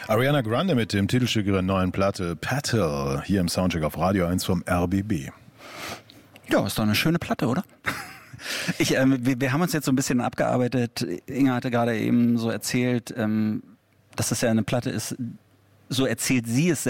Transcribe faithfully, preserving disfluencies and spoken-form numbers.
Ariana Grande mit dem Titelstück ihrer neuen Platte Petal hier im Soundcheck auf Radio eins vom R B B. Ja, ist doch eine schöne Platte, oder? Ich, ähm, wir, wir haben uns jetzt so ein bisschen abgearbeitet. Inga hatte gerade eben so erzählt, ähm, dass das ja eine Platte ist, so erzählt sie es